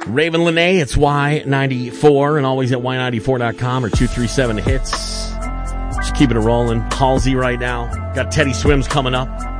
Raven Lene, it's Y94, and always at Y94.com or 237 hits. Just keeping it rolling. Halsey right now. Got Teddy Swims coming up.